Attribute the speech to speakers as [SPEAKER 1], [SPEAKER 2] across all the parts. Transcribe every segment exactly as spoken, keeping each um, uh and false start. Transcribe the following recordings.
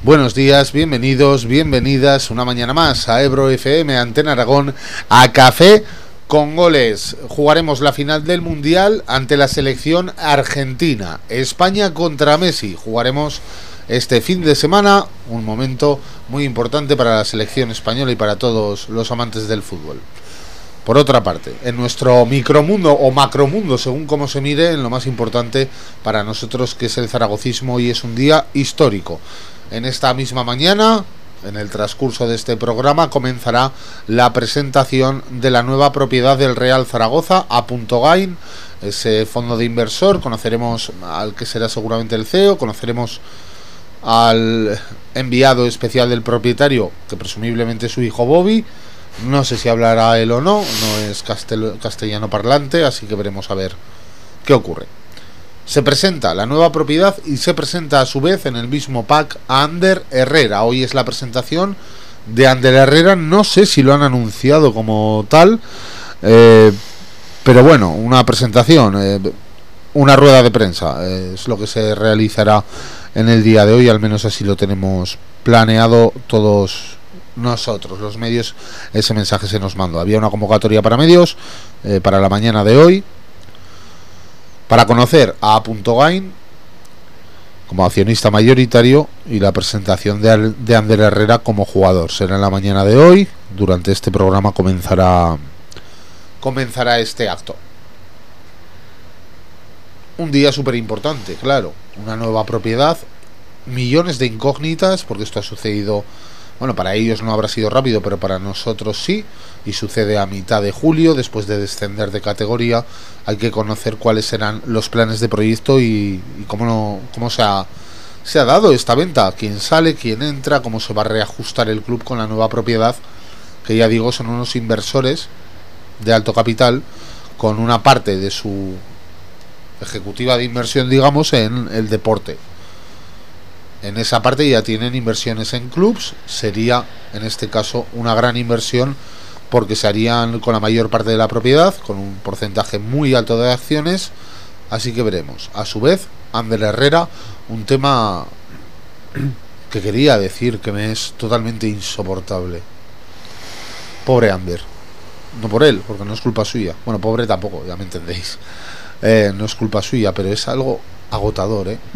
[SPEAKER 1] Buenos días, bienvenidos, bienvenidas una mañana más a Ebro F M, Antena Aragón, a Café con Goles. Jugaremos la final del Mundial ante la selección argentina. España contra Messi. Jugaremos este fin de semana, un momento muy importante para la selección española y para todos los amantes del fútbol. Por otra parte, en nuestro micromundo o macromundo, según cómo se mire, en lo más importante para nosotros, que es el zaragocismo, hoy es un día histórico. En esta misma mañana, en el transcurso de este programa, comenzará la presentación de la nueva propiedad del Real Zaragoza, A. Gain, ese fondo de inversor. Conoceremos al que será seguramente el C E O, conoceremos al enviado especial del propietario, que presumiblemente es su hijo Bobby. No sé si hablará él o no, no es castel- castellano parlante, así que veremos a ver qué ocurre. Se presenta la nueva propiedad y se presenta a su vez en el mismo pack a Ander Herrera. Hoy es la presentación de Ander Herrera, no sé si lo han anunciado como tal, eh, pero bueno, una presentación, eh, una rueda de prensa, eh, es lo que se realizará en el día de hoy, al menos así lo tenemos planeado todos nosotros, los medios. Ese mensaje se nos mandó. Había una convocatoria para medios eh, para la mañana de hoy, para conocer a A. Gain como accionista mayoritario y la presentación de, de Ander Herrera como jugador. Será en la mañana de hoy. Durante este programa comenzará comenzará este acto. Un día súper importante, claro. Una nueva propiedad, millones de incógnitas, porque esto ha sucedido. Bueno, para ellos no habrá sido rápido, pero para nosotros sí, y sucede a mitad de julio, después de descender de categoría. Hay que conocer cuáles serán los planes de proyecto y, y cómo, no, cómo se, ha, se ha dado esta venta, quién sale, quién entra, cómo se va a reajustar el club con la nueva propiedad, que ya digo, son unos inversores de alto capital, con una parte de su ejecutiva de inversión, digamos, en el deporte. En esa parte ya tienen inversiones en clubs. Sería en este caso una gran inversión, porque se harían con la mayor parte de la propiedad, con un porcentaje muy alto de acciones. Así que veremos. A su vez, Ander Herrera, un tema que quería decir que me es totalmente insoportable. Pobre Ander. No por él, porque no es culpa suya. Bueno, pobre tampoco, ya me entendéis. Eh, no es culpa suya, pero es algo agotador, ¿eh?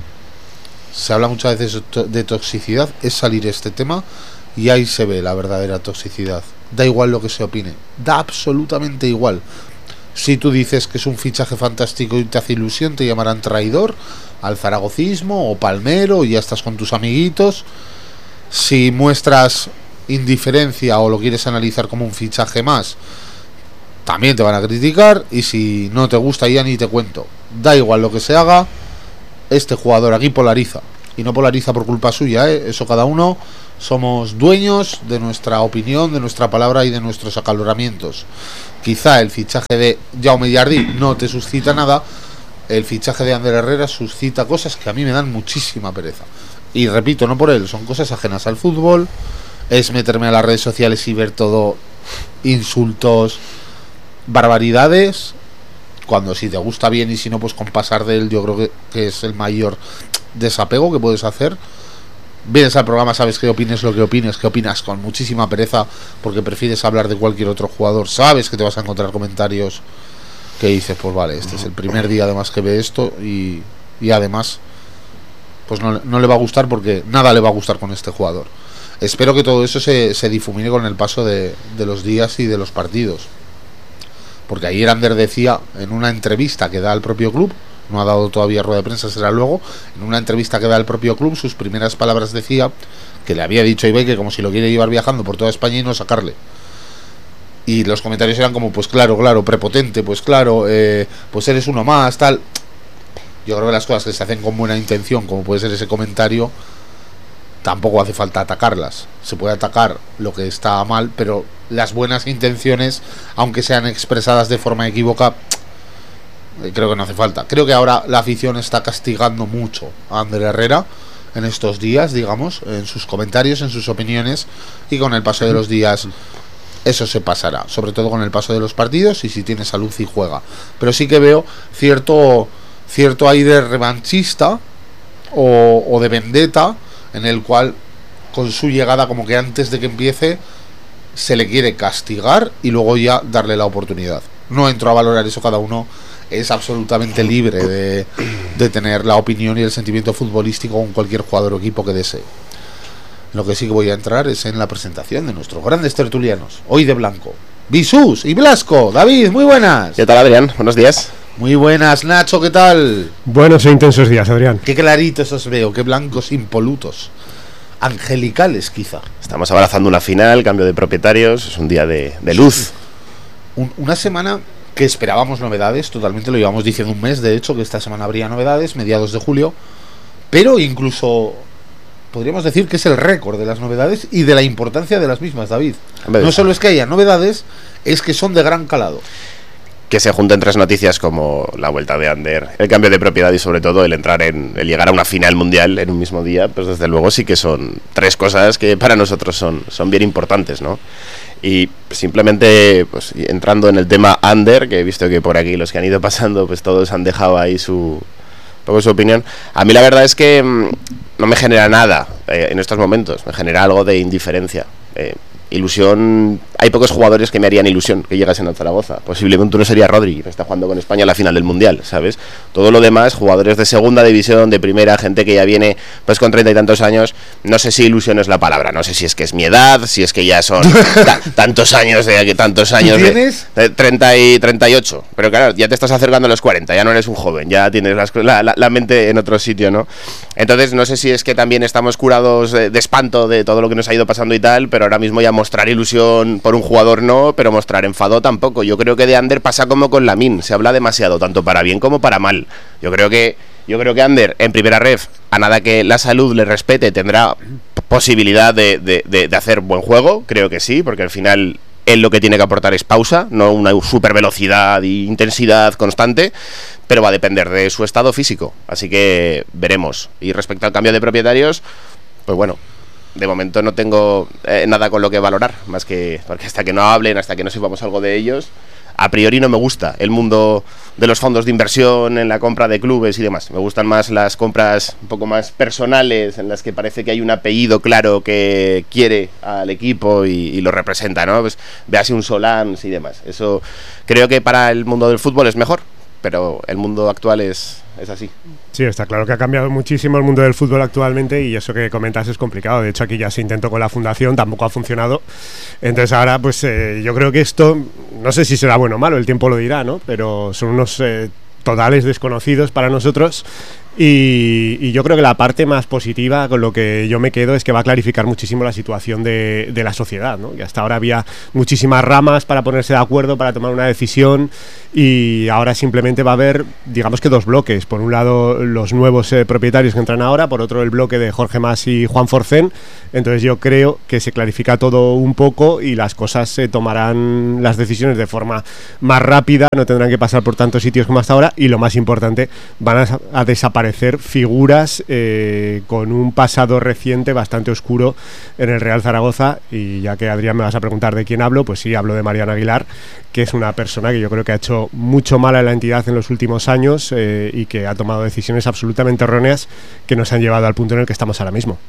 [SPEAKER 1] Se habla muchas veces de toxicidad, es salir este tema y ahí se ve la verdadera toxicidad. Da igual lo que se opine, da absolutamente igual. Si tú dices que es un fichaje fantástico y te hace ilusión, te llamarán traidor al zaragocismo o palmero y ya estás con tus amiguitos. Si muestras indiferencia o lo quieres analizar como un fichaje más, también te van a criticar. Y si no te gusta, ya ni te cuento. Da igual lo que se haga, este jugador aquí polariza, y no polariza por culpa suya, ¿eh? Eso cada uno somos dueños de nuestra opinión, de nuestra palabra y de nuestros acaloramientos. Quizá el fichaje de Jaume Jardí no te suscita nada, el fichaje de Ander Herrera suscita cosas que a mí me dan muchísima pereza. Y repito, no por él, son cosas ajenas al fútbol, es meterme a las redes sociales y ver todo insultos, barbaridades. Cuando si te gusta bien y si no, pues con pasar de él, yo creo que, que es el mayor desapego que puedes hacer. Vienes al programa, sabes que opines lo que opines, que opinas con muchísima pereza porque prefieres hablar de cualquier otro jugador. Sabes que te vas a encontrar comentarios que dices, pues vale, este es el primer día además que ve esto y, y además pues no, no le va a gustar, porque nada le va a gustar con este jugador. Espero que todo eso se, se difumine con el paso de, de los días y de los partidos. Porque ayer Ander decía en una entrevista que da al propio club, no ha dado todavía rueda de prensa, será luego, en una entrevista que da al propio club, sus primeras palabras decía que le había dicho a Ibai que como si lo quiere llevar viajando por toda España y no sacarle. Y los comentarios eran como, pues claro, claro, prepotente, pues claro, eh, pues eres uno más, tal. Yo creo que las cosas que se hacen con buena intención, como puede ser ese comentario, tampoco hace falta atacarlas. Se puede atacar lo que está mal, pero las buenas intenciones, aunque sean expresadas de forma equívoca, creo que no hace falta. Creo que ahora la afición está castigando mucho a Ander Herrera en estos días, digamos, en sus comentarios, en sus opiniones, y con el paso de los días eso se pasará, sobre todo con el paso de los partidos y si tiene salud y juega. Pero sí que veo cierto cierto aire revanchista o, o de vendetta, en el cual con su llegada, como que antes de que empiece se le quiere castigar y luego ya darle la oportunidad. No entro a valorar eso, cada uno es absolutamente libre de, de tener la opinión y el sentimiento futbolístico con cualquier jugador o equipo que desee. Lo que sí que voy a entrar es en la presentación de nuestros grandes tertulianos, hoy de blanco. Bisús y Blasco. David, muy buenas.
[SPEAKER 2] ¿Qué tal, Adrián? Buenos días.
[SPEAKER 1] Muy buenas, Nacho, ¿qué tal?
[SPEAKER 3] Buenos e intensos días, Adrián.
[SPEAKER 1] Qué claritos os veo, qué blancos impolutos. Angelicales, quizá.
[SPEAKER 2] Estamos abrazando una final, cambio de propietarios, es un día de, de luz.
[SPEAKER 1] Un, una semana que esperábamos novedades, totalmente, lo llevamos diciendo un mes, de hecho, que esta semana habría novedades, mediados de julio, pero incluso podríamos decir que es el récord de las novedades y de la importancia de las mismas, David. No solo es que haya novedades, es que son de gran calado.
[SPEAKER 2] Que se junten tres noticias como la vuelta de Ander, el cambio de propiedad y sobre todo el entrar en el llegar a una final mundial en un mismo día, pues desde luego sí que son tres cosas que para nosotros son, son bien importantes, ¿no? Y simplemente pues entrando en el tema Ander, que he visto que por aquí los que han ido pasando pues todos han dejado ahí su poco su opinión. A mí la verdad es que mmm, no me genera nada eh, en estos momentos, me genera algo de indiferencia. Eh, ilusión, hay pocos jugadores que me harían ilusión que llegasen al Zaragoza. Posiblemente uno sería Rodri, que está jugando con España a la final del Mundial, ¿sabes? Todo lo demás, jugadores de segunda división, de primera, gente que ya viene pues con treinta y tantos años. No sé si ilusión es la palabra, no sé si es que es mi edad, si es que ya son ta tantos años de tantos años
[SPEAKER 1] ¿Tienes?
[SPEAKER 2] de, de treinta y treinta y ocho, pero claro, ya te estás acercando a los cuarenta, ya no eres un joven, ya tienes las, la, la, la mente en otro sitio, ¿no? Entonces no sé si es que también estamos curados de, de espanto de todo lo que nos ha ido pasando y tal, pero ahora mismo ya mostrar ilusión por un jugador no, pero mostrar enfado tampoco. Yo creo que de Ander pasa como con Lamine, se habla demasiado, tanto para bien como para mal. Yo creo que yo creo que Ander en primera ref, a nada que la salud le respete, tendrá posibilidad de, de, de, de hacer buen juego, creo que sí, porque al final él lo que tiene que aportar es pausa, no una super velocidad e intensidad constante, pero va a depender de su estado físico, así que veremos. Y respecto al cambio de propietarios, pues bueno, de momento no tengo eh, nada con lo que valorar, más que porque hasta que no hablen, hasta que no sepamos algo de ellos, a priori no me gusta el mundo de los fondos de inversión en la compra de clubes y demás. Me gustan más las compras un poco más personales, en las que parece que hay un apellido claro que quiere al equipo y, y lo representa, ¿no? Pues véase un Solans y demás. Eso creo que para el mundo del fútbol es mejor, pero el mundo actual es, es así.
[SPEAKER 3] Sí, está claro que ha cambiado muchísimo el mundo del fútbol actualmente y eso que comentas es complicado. De hecho, aquí ya se intentó con la fundación, tampoco ha funcionado. Entonces ahora, pues eh, yo creo que esto, no sé si será bueno o malo, el tiempo lo dirá, ¿no? Pero son unos eh, totales desconocidos para nosotros. Y, y yo creo que la parte más positiva con lo que yo me quedo es que va a clarificar muchísimo la situación de, de la sociedad, ¿no? Y hasta ahora había muchísimas ramas para ponerse de acuerdo, para tomar una decisión, y ahora simplemente va a haber, digamos que dos bloques. Por un lado, los nuevos eh, propietarios que entran ahora, por otro el bloque de Jorge Mas y Juan Forcén. Entonces yo creo que se clarifica todo un poco y las cosas se tomarán las decisiones de forma más rápida, no tendrán que pasar por tantos sitios como hasta ahora, y lo más importante, van a, a desaparecer figuras eh, con un pasado reciente bastante oscuro en el Real Zaragoza. Y ya que, Adrián, me vas a preguntar de quién hablo, pues sí, hablo de Mariano Aguilar, que es una persona que yo creo que ha hecho mucho mal a la entidad en los últimos años eh, y que ha tomado decisiones absolutamente erróneas que nos han llevado al punto en el que estamos ahora mismo.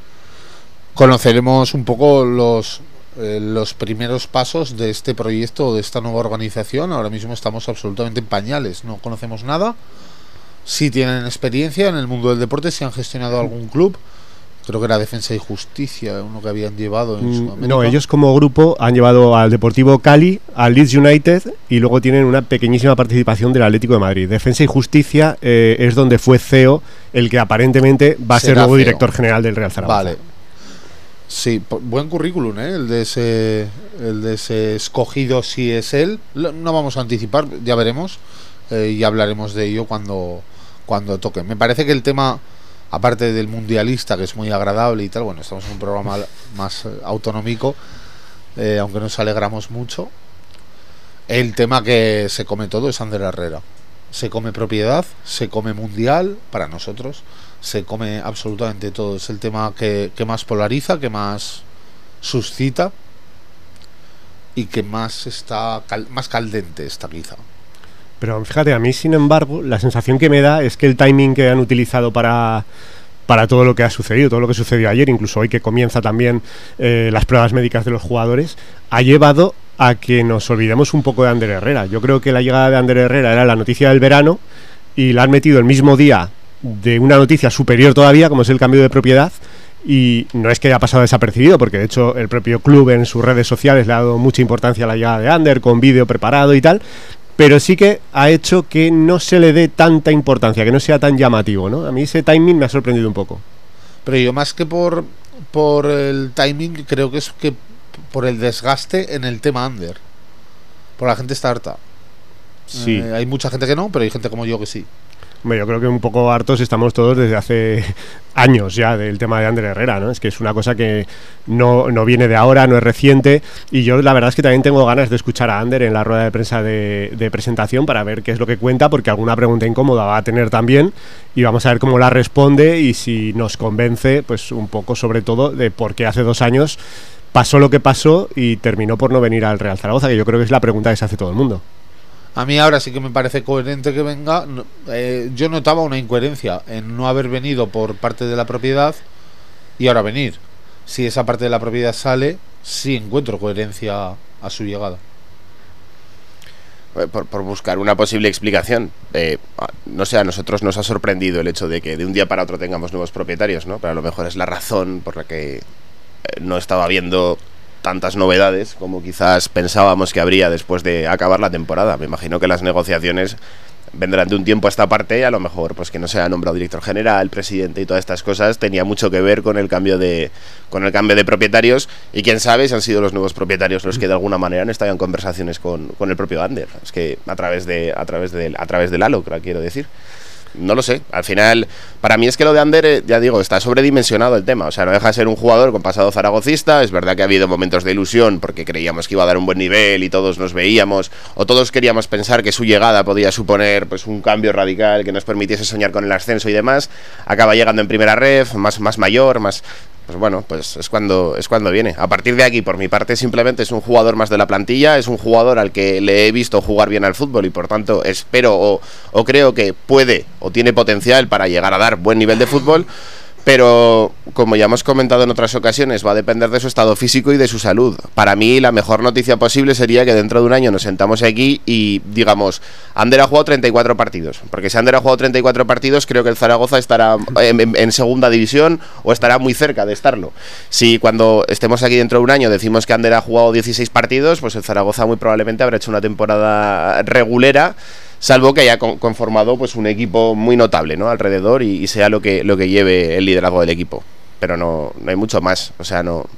[SPEAKER 1] Conoceremos un poco los eh, los primeros pasos de este proyecto, de esta nueva organización. Ahora mismo estamos absolutamente en pañales, no conocemos nada. Sí tienen experiencia en el mundo del deporte, si han gestionado algún club. Creo que era Defensa y Justicia, uno que habían llevado en Sudamérica.
[SPEAKER 3] No, ellos como grupo han llevado al Deportivo Cali, al Leeds United, y luego tienen una pequeñísima participación del Atlético de Madrid. Defensa y Justicia eh, es donde fue C E O, el que aparentemente va a ser nuevo C E O. Director general del Real Zaragoza.
[SPEAKER 1] Vale. Sí, buen currículum, ¿eh? El de ese, el de ese escogido, si es él. No vamos a anticipar, ya veremos. Eh, y hablaremos de ello cuando, cuando toque. Me parece que el tema, aparte del mundialista, que es muy agradable y tal, bueno, estamos en un programa más autonómico, eh, aunque nos alegramos mucho. El tema que se come todo es Ander Herrera. Se come propiedad, se come mundial, para nosotros, se come absolutamente todo. Es el tema que, que más polariza, que más suscita y que más está cal, más caldente está quizá.
[SPEAKER 3] Pero fíjate, a mí, sin embargo, la sensación que me da es que el timing que han utilizado para, para todo lo que ha sucedido, todo lo que sucedió ayer, incluso hoy que comienza también eh, las pruebas médicas de los jugadores, ha llevado a que nos olvidemos un poco de Ander Herrera. Yo creo que la llegada de Ander Herrera era la noticia del verano y la han metido el mismo día de una noticia superior todavía, como es el cambio de propiedad. Y no es que haya pasado desapercibido, porque de hecho el propio club en sus redes sociales le ha dado mucha importancia a la llegada de Ander, con vídeo preparado y tal, pero sí que ha hecho que no se le dé tanta importancia, que no sea tan llamativo, ¿no? A mí ese timing me ha sorprendido un poco.
[SPEAKER 1] Pero yo más que por, por el timing, creo que es que por el desgaste en el tema Ander. Por la gente está harta.
[SPEAKER 3] Sí.
[SPEAKER 1] Eh, hay mucha gente que no, pero hay gente como yo que sí.
[SPEAKER 3] Yo creo que un poco hartos estamos todos desde hace años ya del tema de Ander Herrera, ¿no? Es que es una cosa que no, no viene de ahora, no es reciente, y yo la verdad es que también tengo ganas de escuchar a Ander en la rueda de prensa de, de presentación para ver qué es lo que cuenta, porque alguna pregunta incómoda va a tener también, y vamos a ver cómo la responde y si nos convence, pues un poco sobre todo de por qué hace dos años pasó lo que pasó y terminó por no venir al Real Zaragoza, que yo creo que es la pregunta que se hace todo el mundo.
[SPEAKER 1] A mí ahora sí que me parece coherente que venga. Eh, yo notaba una incoherencia en no haber venido por parte de la propiedad y ahora venir. Si esa parte de la propiedad sale, sí encuentro coherencia a su llegada.
[SPEAKER 2] Por, por buscar una posible explicación, eh, no sé, a nosotros nos ha sorprendido el hecho de que de un día para otro tengamos nuevos propietarios, ¿no? Pero a lo mejor es la razón por la que eh, no estaba habiendo tantas novedades como quizás pensábamos que habría después de acabar la temporada. Me imagino que las negociaciones vendrán de un tiempo a esta parte y a lo mejor pues que no se ha nombrado director general, presidente y todas estas cosas tenía mucho que ver con el cambio de con el cambio de propietarios, y quién sabe si han sido los nuevos propietarios los que de alguna manera han estado en conversaciones con, con el propio Ander. Es que a través de a través de a través del halo, quiero decir. No lo sé, al final, para mí es que lo de Ander, ya digo, está sobredimensionado el tema. O sea, no deja de ser un jugador con pasado zaragocista. Es verdad que ha habido momentos de ilusión porque creíamos que iba a dar un buen nivel y todos nos veíamos, o todos queríamos pensar que su llegada podía suponer pues un cambio radical que nos permitiese soñar con el ascenso y demás. Acaba llegando en primera ref, más, más mayor, más... Pues bueno, pues es cuando es cuando viene. A partir de aquí, por mi parte, simplemente es un jugador más de la plantilla, es un jugador al que le he visto jugar bien al fútbol y por tanto espero o, o creo que puede o tiene potencial para llegar a dar buen nivel de fútbol. Pero, como ya hemos comentado en otras ocasiones, va a depender de su estado físico y de su salud. Para mí, la mejor noticia posible sería que dentro de un año nos sentamos aquí y digamos, Ander ha jugado treinta y cuatro partidos. Porque si Ander ha jugado treinta y cuatro partidos, creo que el Zaragoza estará en, en, en segunda división o estará muy cerca de estarlo. Si cuando estemos aquí dentro de un año decimos que Ander ha jugado dieciséis partidos, pues el Zaragoza muy probablemente habrá hecho una temporada regulera, salvo que haya conformado pues un equipo muy notable, ¿no?, alrededor y, y sea lo que lo que lleve el liderazgo del equipo. Pero no, no hay mucho más, o sea, no...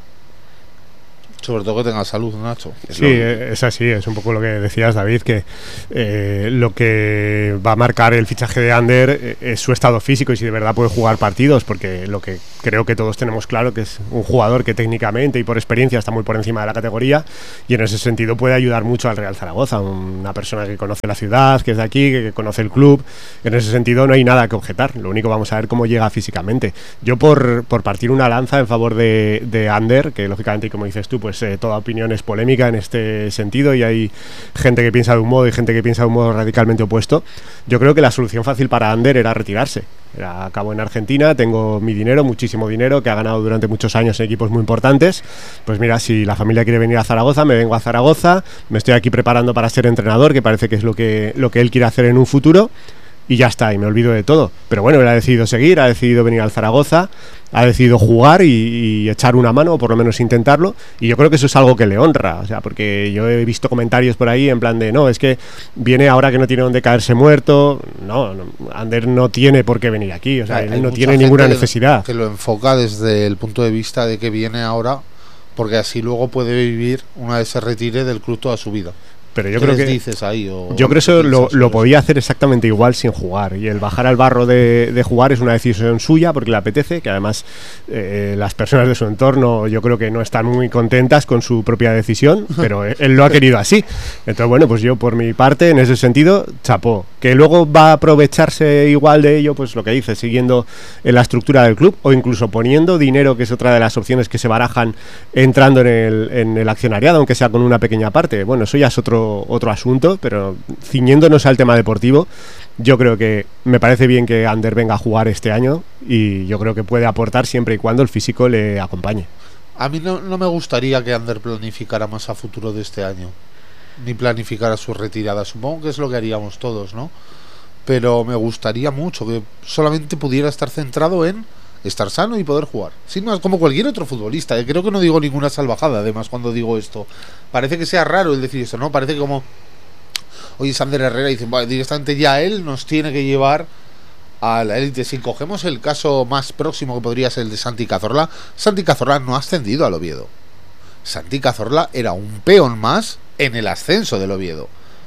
[SPEAKER 1] Sobre todo que tenga salud, Nacho.
[SPEAKER 3] Es sí, lo... es así, es un poco lo que decías, David, que eh, lo que va a marcar el fichaje de Ander es su estado físico y si de verdad puede jugar partidos, porque lo que creo que todos tenemos claro que es un jugador que técnicamente y por experiencia está muy por encima de la categoría y en ese sentido puede ayudar mucho al Real Zaragoza, una persona que conoce la ciudad, que es de aquí, que conoce el club. En ese sentido no hay nada que objetar, lo único vamos a ver cómo llega físicamente. Yo por, por partir una lanza en favor de, de Ander, que lógicamente, como dices tú, pues eh, toda opinión es polémica en este sentido y hay gente que piensa de un modo y gente que piensa de un modo radicalmente opuesto. Yo creo que la solución fácil para Ander era retirarse. Era, acabo en Argentina, tengo mi dinero, muchísimo dinero que ha ganado durante muchos años en equipos muy importantes. Pues mira, si la familia quiere venir a Zaragoza, me vengo a Zaragoza, me estoy aquí preparando para ser entrenador, que parece que es lo que, lo que él quiere hacer en un futuro, y ya está, y me olvido de todo. Pero bueno, él ha decidido seguir, ha decidido venir al Zaragoza, ha decidido jugar y, y echar una mano, o por lo menos intentarlo, y yo creo que eso es algo que le honra, o sea, porque yo he visto comentarios por ahí en plan de, no, es que viene ahora que no tiene donde caerse muerto. No, no, Ander no tiene por qué venir aquí, o sea, hay, él hay no tiene ninguna necesidad.
[SPEAKER 1] Que lo enfoca desde el punto de vista de que viene ahora, porque así luego puede vivir una vez se retire del club toda su vida.
[SPEAKER 3] Pero yo creo que
[SPEAKER 1] dices ahí, o
[SPEAKER 3] yo creo que eso lo, lo podía hacer exactamente igual sin jugar, y el bajar al barro de, de jugar es una decisión suya porque le apetece, que además eh, las personas de su entorno yo creo que no están muy contentas con su propia decisión, pero él lo ha querido así. Entonces bueno, pues yo por mi parte en ese sentido chapó. Que luego va a aprovecharse igual de ello, pues lo que dice, siguiendo en la estructura del club o incluso poniendo dinero, que es otra de las opciones que se barajan, entrando en el, en el accionariado, aunque sea con una pequeña parte. Bueno, eso ya es otro otro, otro asunto, pero ciñéndonos al tema deportivo, yo creo que me parece bien que Ander venga a jugar este año y yo creo que puede aportar siempre y cuando el físico le acompañe.
[SPEAKER 1] A mí no, no me gustaría que Ander planificara más a futuro de este año, ni planificara su retirada. Supongo que es lo que haríamos todos, ¿no? Pero me gustaría mucho que solamente pudiera estar centrado en estar sano y poder jugar, sin más, como cualquier otro futbolista. ¿eh? Creo que no digo ninguna salvajada, además, cuando digo esto. Parece que sea raro el decir esto, ¿no? Parece que como, oye, Ander Herrera, dicen, bueno, directamente ya él nos tiene que llevar a la élite. Si cogemos el caso más próximo, que podría ser el de Santi Cazorla, Santi Cazorla no ha ascendido al Oviedo. Santi Cazorla era un peón más en el ascenso del Oviedo.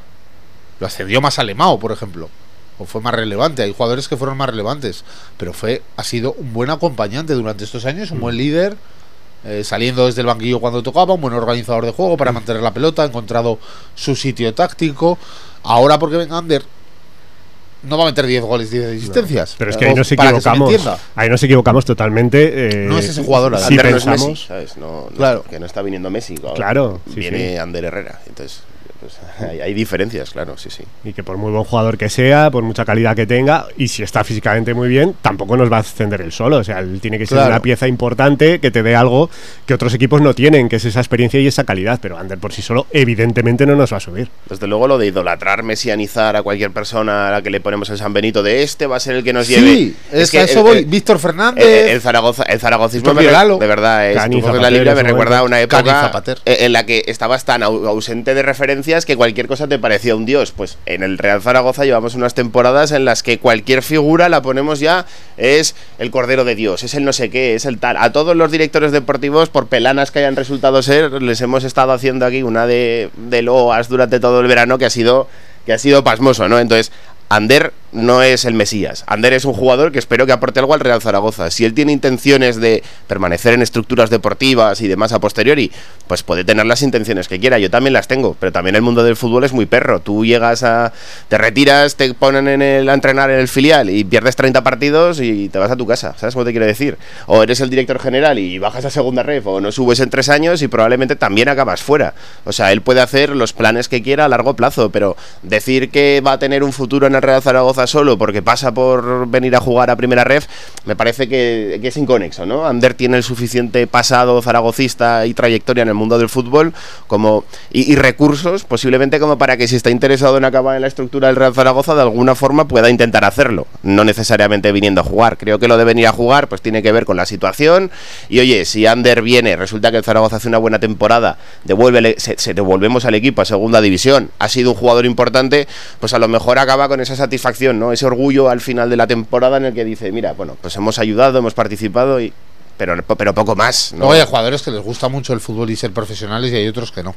[SPEAKER 1] Lo ascendió más Alemão, por ejemplo, o fue más relevante. Hay jugadores que fueron más relevantes, pero fue ha sido un buen acompañante durante estos años, un buen líder, eh, saliendo desde el banquillo cuando tocaba, un buen organizador de juego para mantener la pelota, ha encontrado su sitio táctico. Ahora, porque venga Ander, no va a meter diez goles, diez asistencias.
[SPEAKER 3] No, pero es que ahí nos equivocamos. Se ahí nos equivocamos totalmente. Eh,
[SPEAKER 1] no es ese jugador.
[SPEAKER 2] Si Ander pensamos, no es Messi, ¿sabes? No, no,
[SPEAKER 1] claro.
[SPEAKER 2] Que no está viniendo Messi.
[SPEAKER 3] Claro. Sí,
[SPEAKER 2] viene
[SPEAKER 3] sí.
[SPEAKER 2] Ander Herrera. Entonces, pues, hay, hay diferencias, claro, sí, sí.
[SPEAKER 3] Y que por muy buen jugador que sea, por mucha calidad que tenga, y si está físicamente muy bien, tampoco nos va a ascender él solo. O sea, él tiene que ser claro. una pieza importante que te dé algo que otros equipos no tienen, que es esa experiencia y esa calidad. Pero Ander por sí solo, evidentemente, no nos va a subir.
[SPEAKER 2] Desde luego, lo de idolatrar, mesianizar a cualquier persona a la que le ponemos el San Benito de este va a ser el que nos lleve.
[SPEAKER 1] Sí, es, es que a eso el, voy. El, Víctor Fernández.
[SPEAKER 2] El, el, Zaragoza, el zaragocismo, me, de verdad, es
[SPEAKER 3] Cani, Zapater,
[SPEAKER 2] la Libre me recuerda a una época
[SPEAKER 1] Cani,
[SPEAKER 2] en la que estabas tan ausente de referencias que cualquier cosa te parecía un dios. Pues en el Real Zaragoza llevamos unas temporadas en las que cualquier figura la ponemos ya, es el Cordero de Dios, es el no sé qué, es el tal. A todos los directores deportivos, por pelanas que hayan resultado ser, les hemos estado haciendo aquí una de, de loas durante todo el verano que ha sido, que ha sido pasmoso, ¿no? Entonces, Ander no es el Mesías. Ander es un jugador que espero que aporte algo al Real Zaragoza. Si él tiene intenciones de permanecer en estructuras deportivas y demás a posteriori, pues puede tener las intenciones que quiera. Yo también las tengo, pero también el mundo del fútbol es muy perro. Tú llegas a... te retiras, te ponen en el, a entrenar en el filial y pierdes treinta partidos y te vas a tu casa. ¿Sabes cómo te quiero decir? O eres el director general y bajas a segunda ref, o no subes en tres años y probablemente también acabas fuera. O sea, él puede hacer los planes que quiera a largo plazo, pero decir que va a tener un futuro en el Real Zaragoza solo porque pasa por venir a jugar a primera ref, me parece que, que es inconexo, ¿no? Ander tiene el suficiente pasado zaragocista y trayectoria en el mundo del fútbol como y, y recursos posiblemente como para que si está interesado en acabar en la estructura del Real Zaragoza de alguna forma pueda intentar hacerlo, no necesariamente viniendo a jugar. Creo que lo de venir a jugar pues tiene que ver con la situación y oye, si Ander viene, resulta que el Zaragoza hace una buena temporada, devuelve, se, se devolvemos al equipo a segunda división, ha sido un jugador importante, pues a lo mejor acaba con esa satisfacción, ¿no? Ese orgullo al final de la temporada en el que dice, mira, bueno, pues hemos ayudado, hemos participado y pero, pero poco más, ¿no?
[SPEAKER 1] No, hay jugadores que les gusta mucho el fútbol y ser profesionales y hay otros que no.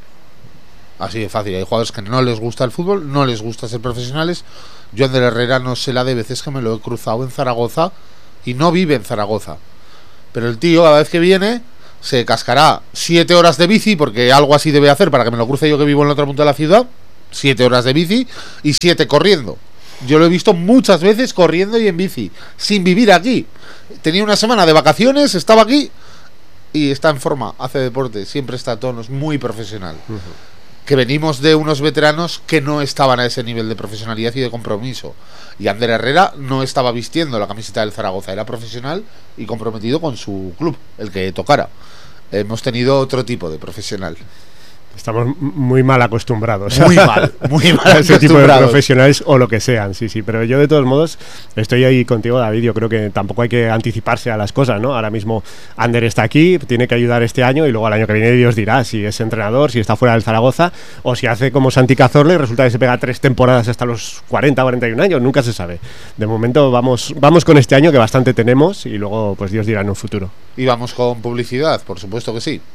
[SPEAKER 1] Así de fácil. Hay jugadores que no les gusta el fútbol, no les gusta ser profesionales. Yo Ander Herrera no sé la de veces que me lo he cruzado en Zaragoza y no vive en Zaragoza. Pero el tío, cada vez que viene, se cascará siete horas de bici, porque algo así debe hacer para que me lo cruce yo que vivo en la otra punta de la ciudad. Siete horas de bici y siete corriendo. Yo lo he visto muchas veces corriendo y en bici, sin vivir aquí. Tenía una semana de vacaciones, estaba aquí y está en forma, hace deporte, siempre está a tonos, muy profesional. Uh-huh. Que venimos de unos veteranos que no estaban a ese nivel de profesionalidad y de compromiso. Y Ander Herrera no estaba vistiendo la camiseta del Zaragoza, era profesional y comprometido con su club, el que tocara. Hemos tenido otro tipo de profesional.
[SPEAKER 3] Estamos muy mal acostumbrados.
[SPEAKER 1] Muy mal, muy mal
[SPEAKER 3] a ese tipo de profesionales o lo que sean, sí, sí. Pero yo de todos modos estoy ahí contigo, David. Yo creo que tampoco hay que anticiparse a las cosas, ¿no? Ahora mismo Ander está aquí, tiene que ayudar este año y luego al año que viene Dios dirá si es entrenador, si está fuera del Zaragoza o si hace como Santi Cazorla y resulta que se pega tres temporadas hasta los cuarenta, cuarenta y un años. Nunca se sabe. De momento vamos, vamos con este año que bastante tenemos y luego pues Dios dirá en un futuro.
[SPEAKER 1] Y vamos con publicidad, por supuesto que sí.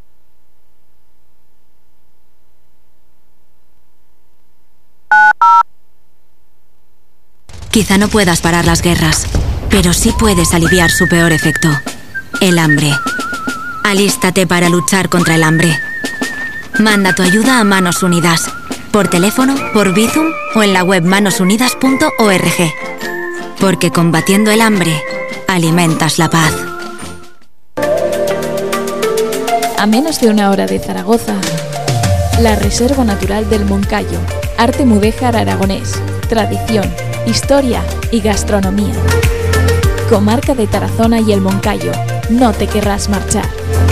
[SPEAKER 4] Quizá no puedas parar las guerras, pero sí puedes aliviar su peor efecto, el hambre. Alístate para luchar contra el hambre. Manda tu ayuda a Manos Unidas, por teléfono, por Bizum o en la web manos unidas punto org. Porque combatiendo el hambre, alimentas la paz.
[SPEAKER 5] A menos de una hora de Zaragoza, La Reserva Natural del Moncayo, arte mudéjar aragonés, tradición, historia y gastronomía. Comarca de Tarazona y el Moncayo, no te querrás marchar.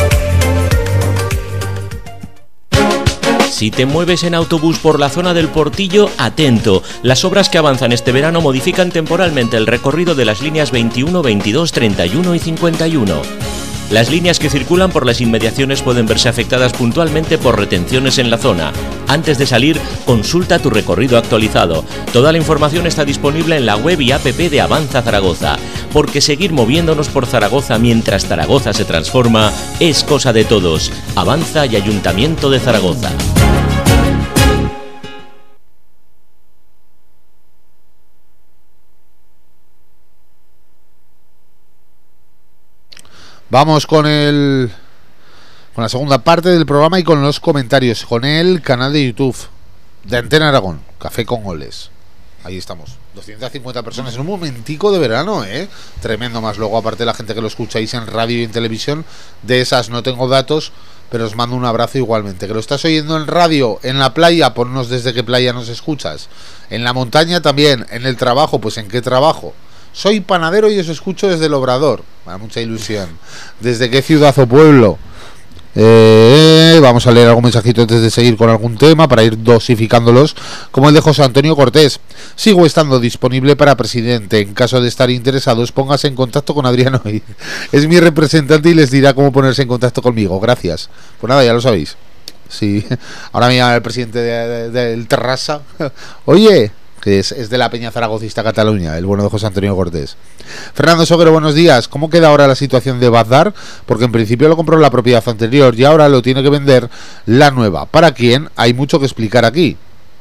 [SPEAKER 6] Si te mueves en autobús por la zona del Portillo, atento. Las obras que avanzan este verano modifican temporalmente el recorrido de las líneas veintiuno, veintidós, treinta y uno y cincuenta y uno. Las líneas que circulan por las inmediaciones pueden verse afectadas puntualmente por retenciones en la zona. Antes de salir, consulta tu recorrido actualizado. Toda la información está disponible en la web y app de Avanza Zaragoza, porque seguir moviéndonos por Zaragoza mientras Zaragoza se transforma es cosa de todos. Avanza y Ayuntamiento de Zaragoza.
[SPEAKER 1] Vamos con el con la segunda parte del programa y con los comentarios, con el canal de YouTube de Antena Aragón, Café con Goles. Ahí estamos, doscientas cincuenta personas en un momentico de verano, ¿eh? Tremendo, más luego aparte la gente que lo escucháis en radio y en televisión, de esas no tengo datos, pero os mando un abrazo igualmente. Que lo estás oyendo en radio, en la playa, ponnos desde qué playa nos escuchas. En la montaña también, en el trabajo, pues en qué trabajo. Soy panadero y os escucho desde el Obrador. Me da mucha ilusión. ¿Desde qué ciudad o pueblo? Eh, vamos a leer algún mensajito antes de seguir con algún tema para ir dosificándolos, como el de José Antonio Cortés. Sigo estando disponible para presidente. En caso de estar interesados, póngase en contacto con Adriano. Es mi representante y les dirá cómo ponerse en contacto conmigo. Gracias. Pues nada, ya lo sabéis. Sí. Ahora me llama el presidente de, de, del Terrassa. Oye, que es, es de la Peña Zaragocista Cataluña, el bueno de José Antonio Cortés. Fernando Soguero, buenos días. ¿Cómo queda ahora la situación de Bagdad? Porque en principio lo compró la propiedad anterior y ahora lo tiene que vender la nueva. ¿Para quién? Hay mucho que explicar aquí.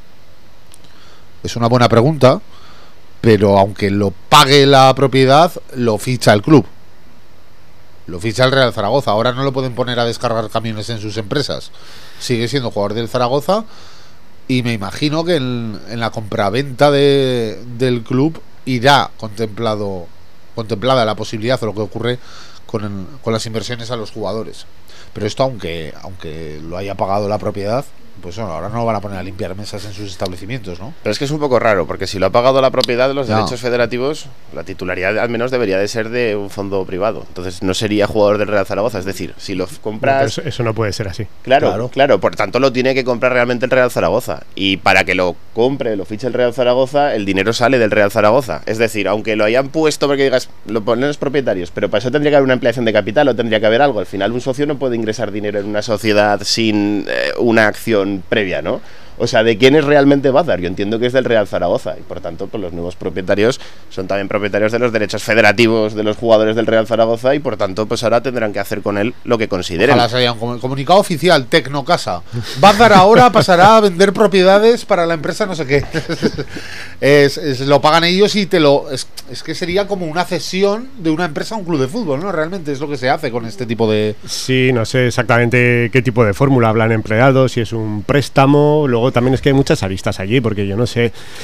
[SPEAKER 1] Es una buena pregunta, pero aunque lo pague la propiedad, lo ficha el club. Lo ficha el Real Zaragoza. Ahora no lo pueden poner a descargar camiones en sus empresas. Sigue siendo jugador del Zaragoza. Y me imagino que en, en la compraventa de, del club irá contemplado contemplada la posibilidad o lo que ocurre con, el, con las inversiones a los jugadores. Pero esto, aunque aunque lo haya pagado la propiedad, pues bueno, ahora no lo van a poner a limpiar mesas en sus establecimientos, ¿no?
[SPEAKER 2] Pero es que es un poco raro, porque si lo ha pagado la propiedad de los
[SPEAKER 1] no.
[SPEAKER 2] derechos federativos, la titularidad al menos debería de ser de un fondo privado. Entonces no sería jugador del Real Zaragoza. Es decir, si lo compras...
[SPEAKER 3] No, eso, eso no puede ser así.
[SPEAKER 2] Claro,
[SPEAKER 1] claro,
[SPEAKER 2] claro. Por tanto lo tiene que comprar realmente el Real Zaragoza. Y para que lo compre, lo fiche el Real Zaragoza, el dinero sale del Real Zaragoza. Es decir, aunque lo hayan puesto porque digas, lo ponen los propietarios, pero para eso tendría que haber una ampliación de capital o tendría que haber algo. Al final un socio no puede ingresar dinero en una sociedad sin eh, una acción previa, ¿no? O sea, ¿de quién es realmente Bagdad? Yo entiendo que es del Real Zaragoza y por tanto pues los nuevos propietarios son también propietarios de los derechos federativos de los jugadores del Real Zaragoza y por tanto pues ahora tendrán que hacer con él lo que consideren.
[SPEAKER 1] Ojalá salga un comunicado oficial, Tecnocasa. Bagdad ahora pasará a vender propiedades para la empresa no sé qué. es, es, lo pagan ellos y te lo... Es, es que sería como una cesión de una empresa a un club de fútbol, ¿no? Realmente es lo que se hace con este tipo de...
[SPEAKER 3] Sí, no sé exactamente qué tipo de fórmula habrán empleado, si es un préstamo, luego también es que hay muchas aristas allí, porque yo no sé